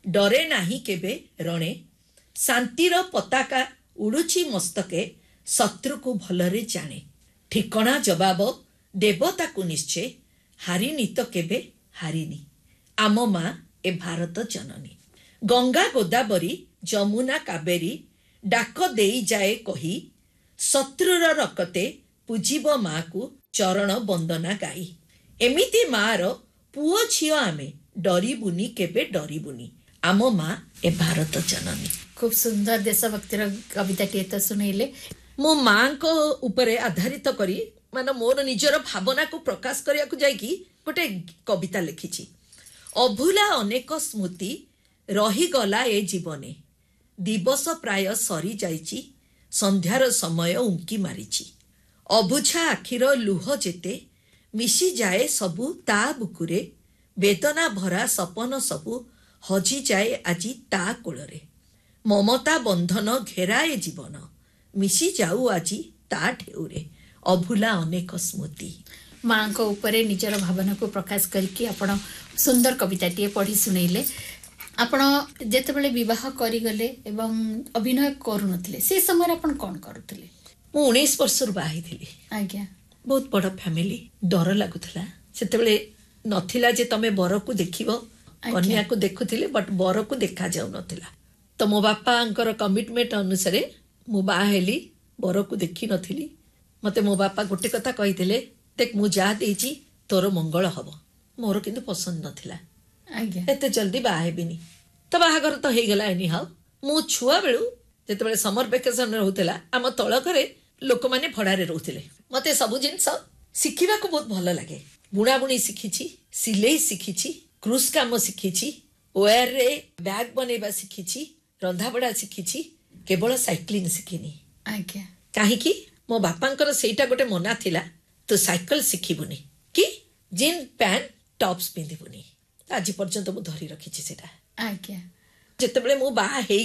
डरे नाही केबे रणे शांतिर पताका उड़ुची मस्तके शत्रु को भलरे जाने ठिकणा जवाब देवता को निश्चय हारिनी तो केबे हारिनी आम माँ ए भारत जननी गंगा गोदावरी जमुना कावेरी डाक देई जाए कही शत्रुर रकते पूजिब माँ को चरण वंदना गाई एमिति माँ रो पुओ झियो आमे डरिबुनी केबे डरिबुनी आम माँ ए भारत जननी। खूब सुंदर देशभक्तिर कविताटी तो सुनैले मो माँ को उपरे आधारित करी मान मोर निजर भावना को प्रकाश करिया को जाइकी गोटे कविता लिखिछि अभुला अनेक स्मृति रही गला ए जीवने दिवस प्राय सरी जाइछि संध्यार समय उंकी मारिछि अबुझा आखिर लुह जेते मिशी जाए सबु ता बुकुरे वेदना भरा सपन सबु हजी जाए आजी ता कोलरे ममता बंधन घेराए जीवन मिशी जाऊ आजी ता ढेउरे अभुला अनेक स्मृति। माँ को ऊपर निजर भावना को प्रकाश करके आपण सुंदर कविताटी पढ़ी सुनैले आपण जेतेबेले विवाह करिगले एवं अभिनय करू नथिले से समय आपण कोन करूथिले? मु 19 वर्ष रु बाही थिली। आज्ञा बहुत बड़ फैमिली डर लागुथला सेतेबेले नथिला जे तमे बर को देखिबो कन्या को देखुथिले बट बर को देखा जाउ नथिला तो मो बापा अंकर कमिटमेंट अनुसार मु बा हेली बर को देखि नथिली मते मो बापा गोटे कथा कहिथिले देख मु जा देछि तोर मंगल हबो मोर किंतु पसंद नथिला आज्ञा एते जल्दी बा हेबिनी तो बाहागर तो हे गेला एनी हाउ मु छुआ बेलु जेतेबेले समर वेकेशन रहउतला आम तळ घरे लोक माने भड़ारे रहउथिले मते सब जिंस शिखिबा को बहुत भल लागे बुणा बुणी शिखिछि सिलाई शिखिछि क्रूज काम शिखिछि ओयर रे बैग बनेबा शिखिछि रंधा बड़ा शिखिछि केवल साइक्लिंग शिखिनी आज्ञा काहे कि मो बापांकर सेटा गोटे मना थिला तो साइकिल शिखिबुनी कि जीन पैंट टॉप्स पिंधिबुनी आज पर्यंत मु धरी रखिछि सेटा आज्ञा जेतेबेले मु बाहा हेई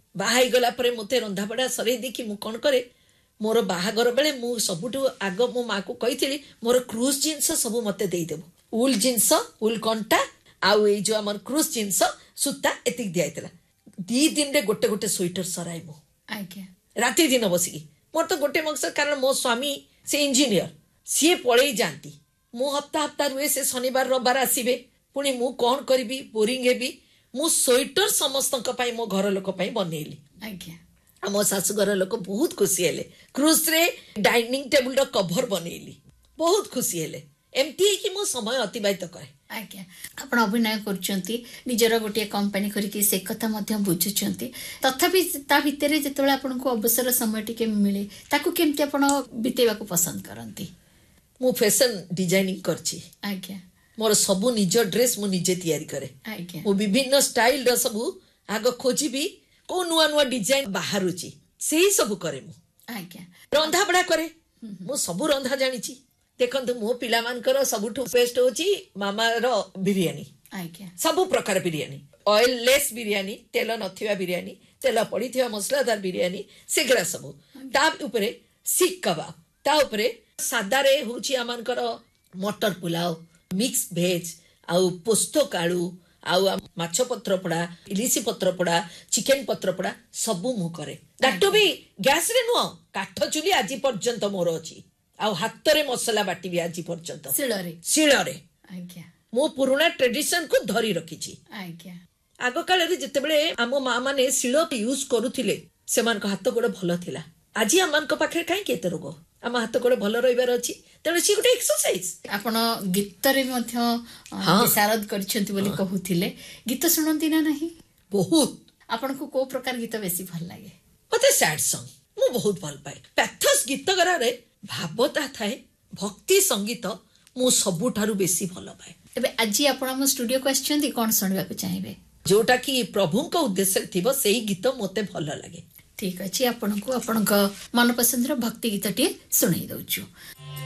गला परे मते रंधा बड़ा सरे देखि मु कोन करे मोर बाहागर बेले मु सबुठु आग मो माँ को कहिथिली मोर क्रूज जीन्स सब मते देई देबो उल जीन्स उल कंटा आउ ए जो हमर क्रूज जीन्स सुता एतिक दियाइतला 2 दिन रे गोटे गोटे स्वेटर सराई मु आज्ञा राति दिन बसिकी मोर तो गोटे मकसद कारण मो स्वामी से इंजीनियर सी पड़े जाती मु हप्ता हप्ता रुए से शनिवार रविवार आसीबे पुणी मु कौन करी बोरिंग हेबी मु स्वेटर समस्त मो घर लोक बनइली आज्ञा आम शाशुघर लोक बहुत खुशी हेले क्रूज रे डाइनिंग टेबुल रो कवर बनइली बहुत खुशी हेले एमती कि मो समय अतिबाहित करे आज्ञा आपण अभिनय करचंती निजर गोटे कंपनी करके से कथा मध्य बुझुचंती तथापि ता भितरे जेतेबेले आपन को अवसर समय टिके मिले ताकू केमती आपण बितेबा को पसंद करंती? मु फैशन डिजाइनिंग करची आज्ञा मोर सबु निज ड्रेस मु निजे तैयारी करे आज्ञा मु विभिन्न स्टाइल रो सबु आग खोजिबी को नुआ नुआ डिजाइन बाहरुची सेही सबु करे मु आज्ञा रंधा बड़ा करे मु सबु रंधा जानिची देखंतु मो पिला मानकर सबुठु बेस्ट होची मामा रो बिरयानी आज्ञा सबु प्रकार बिरयानी ऑयल लेस बिरयानी तेल नथिबा बिरयानी तेल पड़ीथिबा मसलादार बिरयानी सेगरा सबु ता ऊपरे सीख कबाब ता ऊपरे सादा रे होची आमानकर मटर पुलाव मिक्स वेज आउ पोस्तो काळू आउ माछ पत्र पड़ा इलिसी पत्र पड़ा चिकेन पत्र पड़ा सबु मु करे दाटो भी गैस रे नुआ काठ चुली आज पर्यंत मोर अछि आउ हाथ रे मसला बाटी आज पर्यंत शिଳରେ आज्ञा मो पुराना ट्रेडिशन को धरी रखिछि आज्ञा आग काल रे जेतेबेले आम माँ माने शिळ यूज करूथिले सेमानक हाथ गोड़ भल थिला आज आमानक पाखे काहे केते रोग आम हाथ गोड़ भल रहिबार अछि तेणु सी गोटे एक्सरसाइज आपण गीत रे मध्य विशारद करछंती बोली कहूथिले गीत सुनंती ना नहीं बहुत आपण को को प्रकार गीत बेसी भल लागे? मते सैड सॉन्ग मु बहुत भल पाए पैथस गीत गरा रे भावता थाए भक्ति संगीत मु सबुठारु बेसी भल पाए। एबे आज आपण हम स्टूडियो को आछंती कोन सुनबा को चाहेबे जोटा कि प्रभु को उद्देश्य थिबो सेही गीत मते भल लागे। ठीक अछि आपण को मन पसंद रो भक्ति गीत टी सुनाई दउछु।